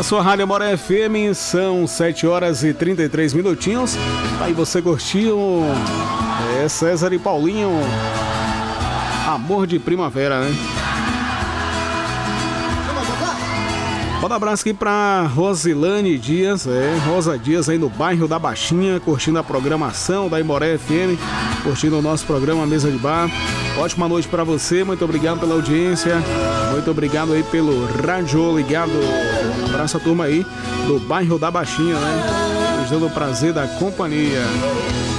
Na sua Rádio Amoré FM, são 7 horas e 33 minutinhos. Aí você curtiu César e Paulinho, Amor de Primavera, né? Manda um abraço aqui pra Rosilane Dias, Rosa Dias aí no bairro da Baixinha, curtindo a programação da Amoré FM, curtindo o nosso programa Mesa de Bar. Ótima noite pra você, muito obrigado pela audiência, muito obrigado aí pelo rádio ligado. Um abraço a turma aí do bairro da Baixinha, né? Nos dando o prazer da companhia.